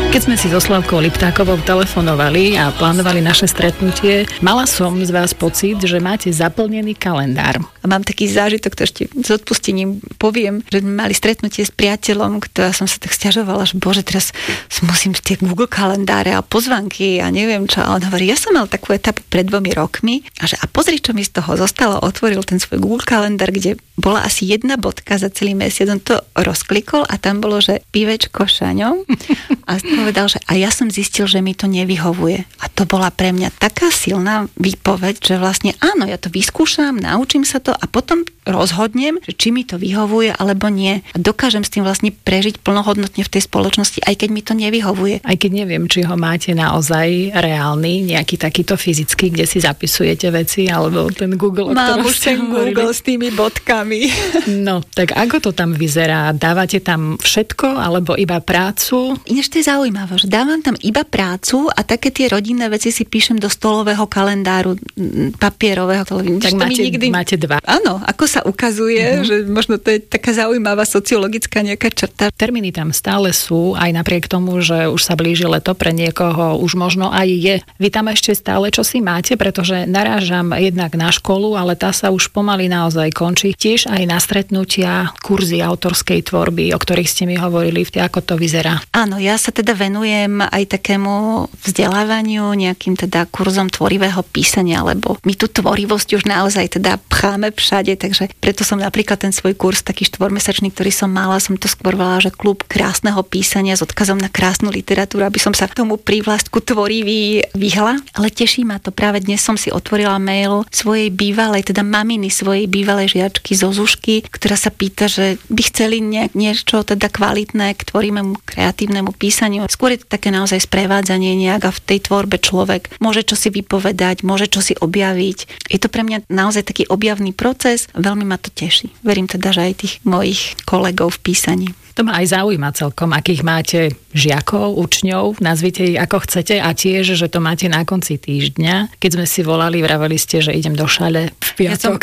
Keď sme si so Slavkou Liptákovou telefonovali a plánovali naše stretnutie, mala som z vás pocit, že máte zaplnený kalendár. A mám taký zážitok, to ešte s odpustením poviem, že sme mali stretnutie s priateľom, ktorá som sa tak sťažovala, že bože, teraz musím tie Google kalendáre a pozvanky a neviem čo. A on hovorí, ja som mal takú etapu pred 2 rokmi a pozri, čo mi z toho zostalo. Otvoril ten svoj Google kalendár, kde bola asi 1 bodka za celý mesiac. On to rozklikol a tam bolo, že pivečko šaňom a povedal, že a ja som zistil, že mi to nevyhovuje. A to bola pre mňa taká silná výpoveď, že vlastne áno, ja to vyskúšam, naučím sa to a potom rozhodnem, že či mi to vyhovuje alebo nie. A dokážem s tým vlastne prežiť plnohodnotne v tej spoločnosti, aj keď mi to nevyhovuje. Aj keď neviem, či ho máte naozaj reálny, nejaký takýto fyzický, kde si zapisujete veci, alebo ten Google, mám už ten Google s tými bodkami. No, tak ako to tam vyzerá? Dávate tam všetko, alebo iba prácu? Ináč to je zaujímavé, že dávam tam iba prácu a také tie rodinné veci si píšem do stolového kalendáru papierového. Tak máte 2. Áno, ako sa ukazuje, že možno to je taká zaujímavá sociologická nejaká črta. Termíny tam stále sú, aj napriek tomu, že už sa blíži leto, pre niekoho už možno aj je. Vy tam ešte stále čosi máte, pretože narážam jednak na školu, ale tá sa už pomaly naozaj končí. Tiež aj na stretnutia, kurzy autorskej tvorby, o ktorých ste mi hovorili, ako to vyzerá. Áno, ja sa teda venujem aj takému vzdelávaniu, nejakým teda kurzom tvorivého písania, lebo my tú tvorivosť už naozaj teda pcháme všade, takže preto som napríklad ten svoj kurz, taký 4-mesačný, ktorý som mala, som to skôr volala, že klub krásneho písania s odkazom na krásnu literatúru, aby som sa tomu prívlastku tvorivý vyhla. Ale teší ma to. Práve dnes som si otvorila mail svojej bývalej, teda maminy svojej bývalej žiačky Zozušky, ktorá sa pýta, že by chceli niečo teda kvalitné k tvorivému kreatívnemu písaniu. Skôr je to také naozaj sprevádzanie nejak a v tej tvorbe človek môže čosi vypovedať, môže čosi objaviť. Je to pre mňa naozaj taký objavný proces. Veľmi ma to teší. Verím teda, že aj tých mojich kolegov v písaní. To ma aj zaujíma celkom, akých máte žiakov, učňov, nazvite ich ako chcete a tiež, že to máte na konci týždňa. Keď sme si volali, vraveli ste, že idem do šale v piatok.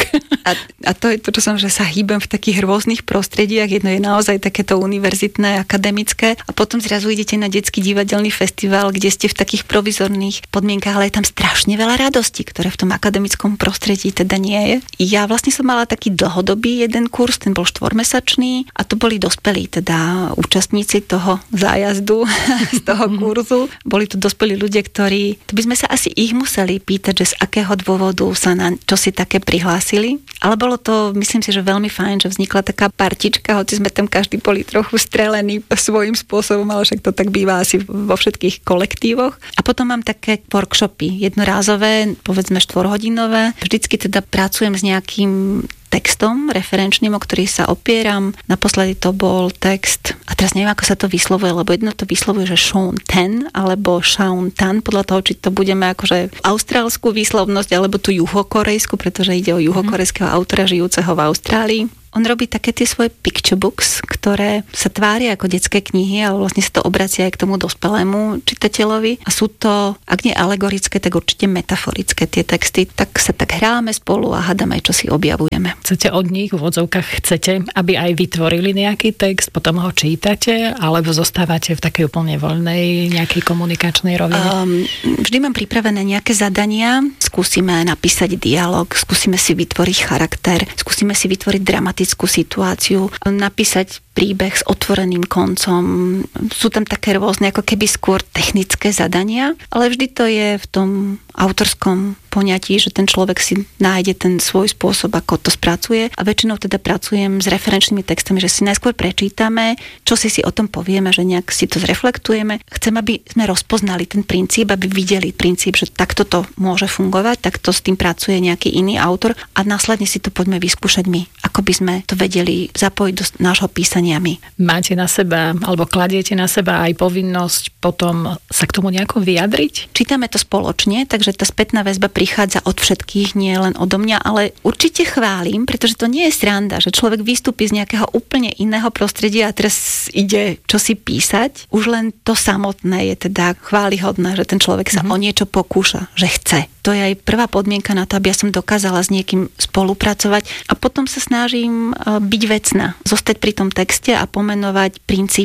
A to je to, čo som, že sa hýbem v takých rôznych prostrediach. Jedno je naozaj takéto univerzitné, akademické a potom zrazu idete na detský divadelný festival, kde ste v takých provizorných podmienkach, ale je tam strašne veľa radosti, ktoré v tom akademickom prostredí teda nie je. Ja vlastne som mala taký dlhodobý jeden kurz, ten bol 4-mesačný a to boli dospelí, teda účastníci toho zájazdu z toho kurzu. Boli to dospelí ľudia, ktorí, to by sme sa asi ich museli pýtať, že z akého dôvodu sa na čo si také prihlásili. Ale bolo to, myslím si, že veľmi fajn, že vznikla taká partička, hoci sme tam každý boli trochu strelení svojím spôsobom, ale však to tak býva asi vo všetkých kolektívoch. A potom mám také workshopy, jednorázové, povedzme 4-hodinové. Vždycky teda pracujem s nejakým textom referenčným, o ktorý sa opieram. Naposledy to bol text, a teraz neviem, ako sa to vyslovuje, lebo jedno to vyslovuje, že Sean Tan, alebo Sean Tan, podľa toho, či to budeme akože austrálskú výslovnosť, alebo tú juhokorejskú, pretože ide o juhokorejského autora žijúceho v Austrálii. On robí také tie svoje picture books, ktoré sa tvária ako detské knihy, ale vlastne sa to obracia aj k tomu dospelému čitateľovi. A sú to, ak nie alegorické, tak určite metaforické tie texty. Tak sa tak hráme spolu a hádame, čo si objavujeme. Chcete od nich, v odzovkách chcete, aby aj vytvorili nejaký text, potom ho čítate, alebo zostávate v takej úplne voľnej nejakej komunikačnej rovine? Vždy mám pripravené nejaké zadania. Skúsime napísať dialog, skúsime si vytvoriť charakter, skúsime si vytvoriť dramatickú situáciu, napísať príbeh s otvoreným koncom. Sú tam také rôzne, ako keby skôr technické zadania, ale vždy to je v tom autorskom poňatí, že ten človek si nájde ten svoj spôsob, ako to spracuje a väčšinou teda pracujem s referenčnými textami, že si najskôr prečítame, čo si o tom povieme, že nejak si to zreflektujeme. Chcem, aby sme rozpoznali ten princíp, aby videli princíp, že takto to môže fungovať, takto s tým pracuje nejaký iný autor a následne si to poďme vyskúšať my, ako by sme to vedeli zapojiť do nášho písania my. Máte na seba, alebo kladiete na seba aj povinnosť potom sa k tomu nejako vyjadriť? Čítame to spoločne, takže tá spätná väzba prichádza od všetkých, nie len odo mňa, ale určite chválim, pretože to nie je sranda, že človek vystúpi z nejakého úplne iného prostredia a teraz ide čosi písať. Už len to samotné je teda chválihodné, že ten človek sa o niečo pokúša, že chce. To je aj prvá podmienka na to, aby ja som dokázala s niekým spolupracovať a potom sa snažím byť vecná, zostať pri tom texte a pomenovať princípy.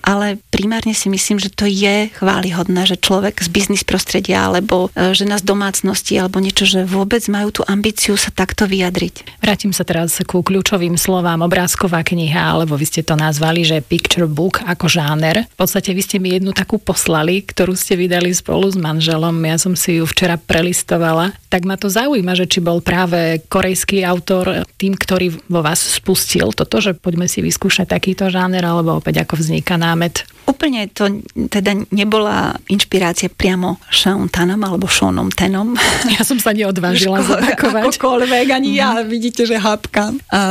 ale primárne si myslím, že to je chválihodné, že človek z biznis prostredia alebo žena z domácnosti alebo niečo, že vôbec majú tú ambíciu sa takto vyjadriť. Vrátim sa teraz ku kľúčovým slovám obrázková kniha, alebo vy ste to nazvali, že picture book ako žáner. V podstate vy ste mi jednu takú poslali, ktorú ste vydali spolu s manželom. Ja som si ju včera prelistovala. Tak ma to zaujíma, že či bol práve korejský autor tým, ktorý vo vás spustil toto, že poďme si vyskúšať takýto žáner, alebo opäť ako vzniká námet? Úplne to teda nebola inšpirácia priamo Sean Tanom alebo Seanom Tanom. Ja som sa neodvážila zopakovať. Akokoľvek, ani ja, vidíte, že hápkam.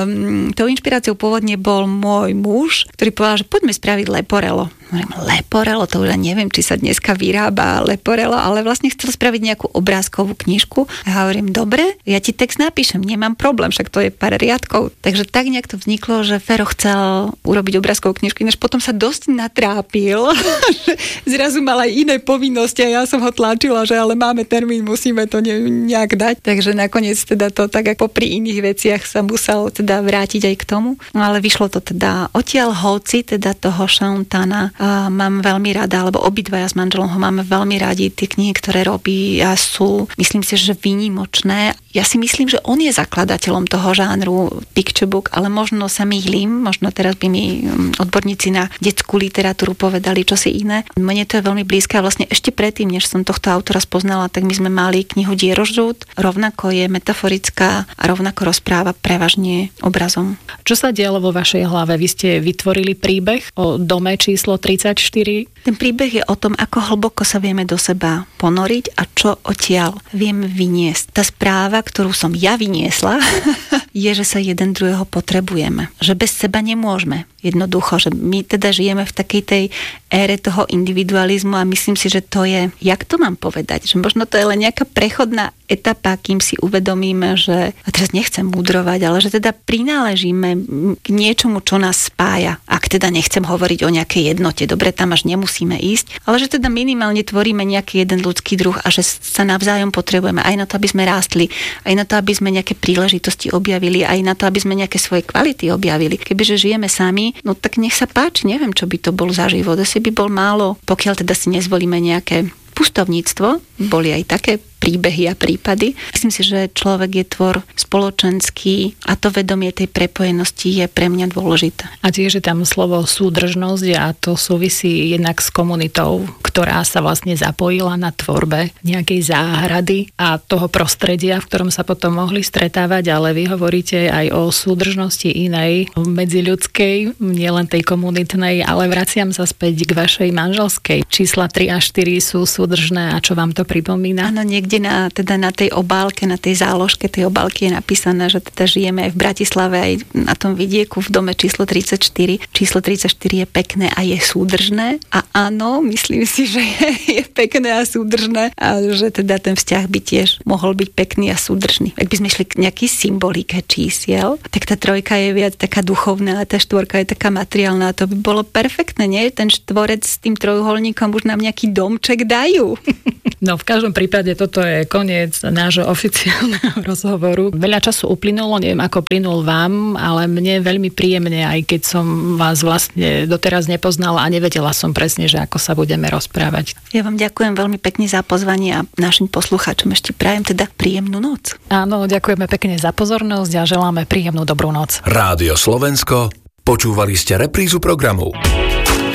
Tou inšpiráciou pôvodne bol môj muž, ktorý povedal, že poďme spraviť leporelo. Leporelo, to už neviem, či sa dneska vyrába leporelo, ale vlastne chcel spraviť nejakú obrázkovú knižku. Ja hovorím, dobre, ja ti text napíšem, nemám problém, však to je pár riadkov. Takže tak nejak to vzniklo, že Fero chcel urobiť obrázkovú knižku, než potom sa dosť natrápil, že zrazu mal aj iné povinnosti a ja som ho tlačila, že ale máme termín, musíme to nejak dať. Takže nakoniec teda to tak ako pri iných veciach sa musel teda vrátiť aj k tomu. No ale vyšlo to teda odtiaľ, hoci teda toho Sean Tana mám veľmi rada, alebo obidvaja s manželom ho máme veľmi radi, tie knihy, ktoré robí a sú, myslím si, že výnimočné. Ja si myslím, že on je zakladateľom toho žánru picture book, ale možno sa mýlim, možno teraz by mi odborníci na detskú literatúru povedali čosi iné. Mne to je veľmi blízke a vlastne ešte predtým, než som tohto autora spoznala, tak my sme mali knihu Dierožrút, rovnako je metaforická a rovnako rozpráva prevažne obrazom. Čo sa dialo vo vašej hlave? Vy ste vytvorili príbeh o dome číslo 34? Ten príbeh je o tom, ako hlboko sa vieme do seba ponoriť a čo odtiaľ vieme vyniesť. Tá správa, ktorú som ja vyniesla, je, že sa jeden druhého potrebujeme. Že bez seba nemôžeme. Jednoducho, že my teda žijeme v takej tej ére toho individualizmu a myslím si, že to je, jak to mám povedať, že možno to je len nejaká prechodná etapa, kým si uvedomíme, že, a teraz nechcem mudrovať, ale že teda prináležíme k niečomu, čo nás spája. Ak teda nechcem hovoriť o nejakej jednote, dobre, tam až nemusíme ísť, ale že teda minimálne tvoríme nejaký jeden ľudský druh a že sa navzájom potrebujeme aj na to, aby sme rástli, aj na to, aby sme nejaké príležitosti objavili, aj na to, aby sme nejaké svoje kvality objavili. Kebyže žijeme sami, no tak nech sa páči, neviem, čo by to bol za život. Asi by bol málo, pokiaľ teda si nezvolíme nejaké pustovníctvo, boli aj také príbehy a prípady. Myslím si, že človek je tvor spoločenský a to vedomie tej prepojenosti je pre mňa dôležité. A tiež je tam slovo súdržnosť a to súvisí jednak s komunitou, ktorá sa vlastne zapojila na tvorbe nejakej záhrady a toho prostredia, v ktorom sa potom mohli stretávať, ale vy hovoríte aj o súdržnosti inej, medziľudskej, nielen tej komunitnej, ale vraciam sa späť k vašej manželskej. Čísla 3 a 4 sú súdržné a čo vám to pripomína? Áno, niekde na tej obálke, na tej záložke tej obálky je napísané, že teda žijeme aj v Bratislave, aj na tom vidieku v dome číslo 34. Číslo 34 je pekné a je súdržné. A áno, myslím si, že je pekné a súdržné a že teda ten vzťah by tiež mohol byť pekný a súdržný. Ak by sme šli k nejakej symbolike čísiel, tak tá trojka je viac taká duchovná a tá štvorka je taká materiálna a to by bolo perfektné, nie? Ten štvorec s tým trojuholníkom už nám nejaký domček dajú. No v každom prípade toto je koniec nášho oficiálneho rozhovoru. Veľa času uplynulo, neviem ako plynul vám, ale mne veľmi príjemne, aj keď som vás vlastne doteraz nepoznala a nevedela som presne, že ako sa budeme rozprávať. Ja vám ďakujem veľmi pekne za pozvanie a našim poslucháčom ešte prajem teda príjemnú noc. Áno, ďakujeme pekne za pozornosť a želáme príjemnú dobrú noc. Rádio Slovensko, počúvali ste reprízu programu.